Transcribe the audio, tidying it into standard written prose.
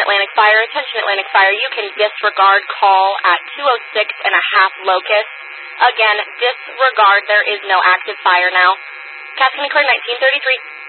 Atlantic Fire. Attention Atlantic Fire, you can disregard call at 206 and a half Locust. Again, disregard, there is no active fire now. Cascade Clear 1933.